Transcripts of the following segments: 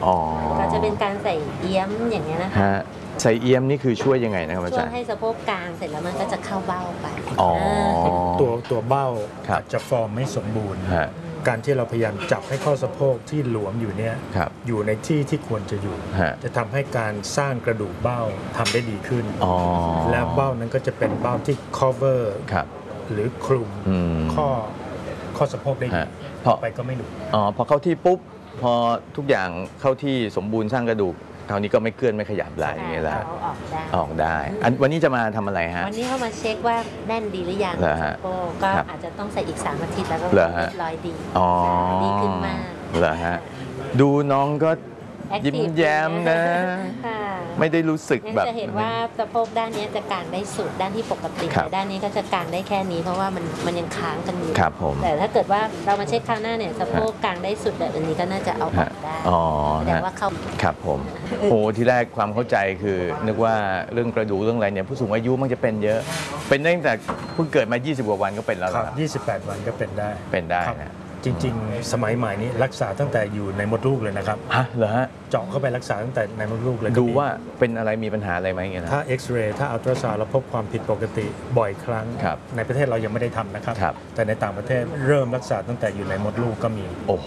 ก็จะเป็นการใส่เอี้ยมอย่างเงี้ยนะคะใส่เอี้ยมนี่คือช่วยยังไงนะครับอาจารย์ช่วยให้สะโพกกลางเสร็จแล้วมันก็จะเข้าเบ้าไปตัวเบ้าจะฟอร์มไม่สมบูรณ์การที่เราพยายามจับให้ข้อสะโพกที่หลวมอยู่เนี่ยอยู่ในที่ที่ควรจะอยู่จะทำให้การสร้างกระดูกเบ้าทำได้ดีขึ้นแล้วเบ้านั้นก็จะเป็นเบ้าที่ cover หรือคลุมข้อสะโพกได้ดีไปก็ไม่หนุนพอเข้าที่ปุ๊บพอทุกอย่างเข้าที่สมบูรณ์สร้างกระดูกคราวนี้ก็ไม่เคลื่อนไม่ขยับได้อย่างเงี้ยละออกได้วันนี้จะมาทำอะไรฮะวันนี้เขามาเช็คว่าแน่นดีหรือยังก็อาจจะต้องใส่อีก3 อาทิตย์แล้วก็เรียบร้อยดีดีขึ้นมากเหรอฮะดูน้องก็ยิ้มแย้มนะไม่ได้รู้สึกแบบจะเห็นว่าสะโพกด้านนี้จะกางได้สุดด้านที่ปกติแต่ด้านนี้ก็จะกางได้แค่นี้เพราะว่ามันยังค้างกันอยู่แต่ถ้าเกิดว่าเรามาเช็คคราวหน้าเนี่ยสะโพกกางได้สุดแบบนี้ก็น่าจะเอาออกได้แต่ว่าเขาครับผมโอ้ที่แรกความเข้าใจคือนึกว่าเรื่องกระดูกเรื่องอะไรเนี่ยผู้สูงอายุมันจะเป็นเยอะเป็นตั้งแต่เพิ่งเกิดมา20 กว่าวันก็เป็นแล้วครับ28 วันก็เป็นได้นะจริงๆสมัยใหม่นี้รักษาตั้งแต่อยู่ในมดลูกเลยนะครับเหรอฮะเจาะเข้าไปรักษาตั้งแต่ในมดลูกเลยดูว่าเป็นอะไรมีปัญหาอะไรไหมเงี้ยถ้าเอ็กซเรย์ถ้าอัลตราซาวด์เราพบความผิดปกติบ่อยครั้งในประเทศเรายังไม่ได้ทำนะครับแต่ในต่างประเทศเริ่มรักษาตั้งแต่อยู่ในมดลูกก็มีโอ้โห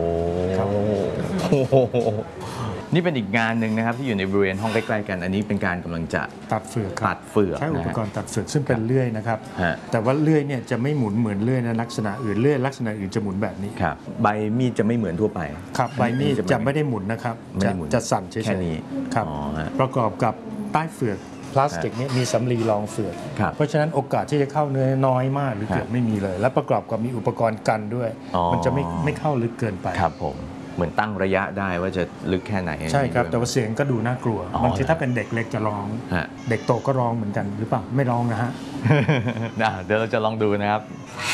นี่เป็นอีกงานหนึ่งนะครับที่อยู่ในบริเวณห้องใกล้ๆกันอันนี้เป็นการกำลังจะตัดเฟือกใช้อุปกรณ์ตัดเฟือกซึ่งเป็นเลื่อยนะครับแต่ว่าเลื่อยเนี่ยจะไม่หมุนเหมือนเลื่อยในลักษณะอื่นเลื่อยลักษณะอื่นจะหมุนแบบนี้ครับใบมีดจะไม่เหมือนทั่วไปครับใบมีดจะไม่ได้หมุนนะครับจะสั่นเฉยๆครับประกอบกับใต้เฟือกพลาสติกนี้มีสำลีรองเฟือกเพราะฉะนั้นโอกาสที่จะเข้าเนื้อน้อยมากหรือเกือบไม่มีเลยและประกอบกับมีอุปกรณ์กันด้วยมันจะไม่เข้าลึกเกินไปครับผมเหมือนตั้งระยะได้ว่าจะลึกแค่ไหนใช่ครับแต่ว่าเสียงก็ดูน่ากลัวบางทีถ้าเป็นเด็กเล็กจะร้องเด็กโตก็ร้องเหมือนกันหรือเปล่าไม่ร้องนะฮะเดี๋ยวเราจะลองดูนะครับ